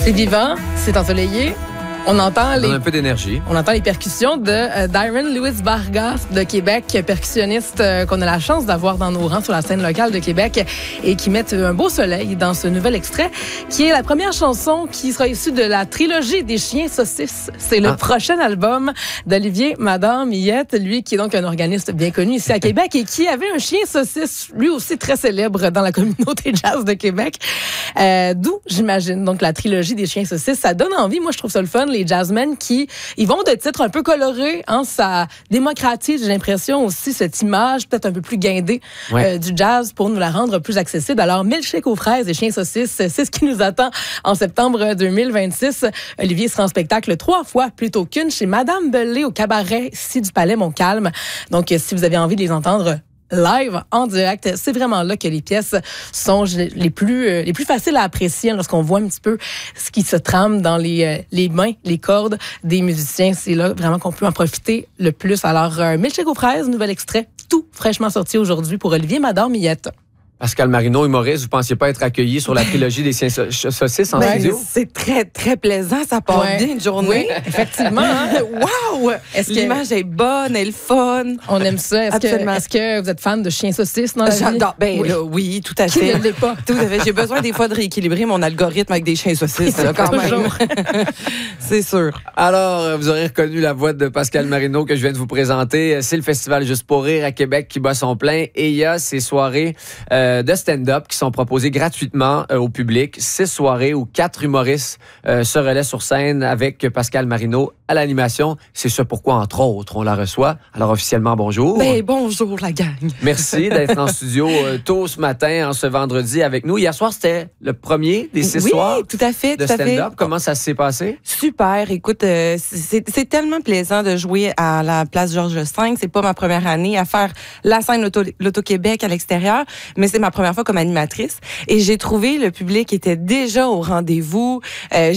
C'est vivant, c'est ensoleillé. On entend un peu d'énergie. On entend les percussions de Darren Lewis Vargas de Québec, percussionniste qu'on a la chance d'avoir dans nos rangs sur la scène locale de Québec et qui met un beau soleil dans ce nouvel extrait qui est la première chanson qui sera issue de la trilogie des Chiens Saucisses. C'est le prochain album d'Olivier Madame-Millette, lui qui est donc un organiste bien connu ici à Québec et qui avait un chien saucisse, lui aussi très célèbre dans la communauté jazz de Québec. D'où, j'imagine, donc la trilogie des Chiens Saucisses, ça donne envie. Moi, je trouve ça le fun. Les jazzmen ils vont de titres un peu colorés, hein, ça démocratise, j'ai l'impression aussi, cette image peut-être un peu plus guindée du jazz pour nous la rendre plus accessible. Alors, milkshake aux fraises et chiens saucisses, c'est ce qui nous attend en septembre 2026. Olivier sera en spectacle 3 fois plutôt qu'une chez Madame Belé au cabaret ici du Palais Montcalm. Donc, si vous avez envie de les entendre live, en direct, c'est vraiment là que les pièces sont les plus faciles à apprécier lorsqu'on voit un petit peu ce qui se trame dans les mains, les cordes des musiciens. C'est là vraiment qu'on peut en profiter le plus. Alors, milkshake aux fraises, nouvel extrait, tout fraîchement sorti aujourd'hui pour Olivier Madame-Millette. Pascal Marino, humoriste, vous pensiez pas être accueilli sur la trilogie des Chiens Saucisses en studio? C'est très, très plaisant. Ça part bien une journée. Oui, effectivement. Hein? Wow! L'image est bonne, elle est fun. On aime ça. Est-ce que vous êtes fan de Chiens Saucisses dans la vie? J'adore. Oui, tout à fait. Qui ne l'est pas? Tout à fait. J'ai besoin des fois de rééquilibrer mon algorithme avec des Chiens Saucisses, quand même. C'est sûr. Alors, vous aurez reconnu la voix de Pascal Marino que je viens de vous présenter. C'est le Festival Juste pour rire à Québec qui bat son plein et il y a ces soirées de stand-up qui sont proposées gratuitement au public. 6 soirées où 4 humoristes se relaient sur scène avec Pascal Marino à l'animation. C'est ce pourquoi, entre autres, on la reçoit. Alors, officiellement, bonjour. Bonjour, la gang. Merci d'être en studio tôt ce matin, en ce vendredi, avec nous. Hier soir, c'était le premier des 6 soirs tout à fait, de stand-up. Comment ça s'est passé? Super. Écoute, c'est tellement plaisant de jouer à la place Georges V. C'est pas ma première année à faire la scène l'Auto-Québec à l'extérieur, mais c'est ma première fois comme animatrice. Et j'ai trouvé le public était déjà au rendez-vous.